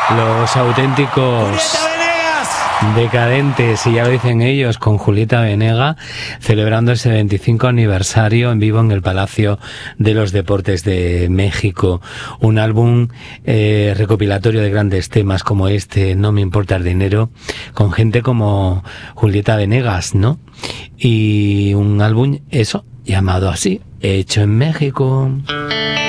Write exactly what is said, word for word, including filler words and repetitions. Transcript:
Los auténticos decadentes, y ya lo dicen ellos, con Julieta Venegas, celebrando ese veinticinco aniversario en vivo en el Palacio de los Deportes de México. Un álbum eh, recopilatorio de grandes temas como este, No me importa el dinero, con gente como Julieta Venegas, ¿no? Y un álbum, eso, llamado así, Hecho en México.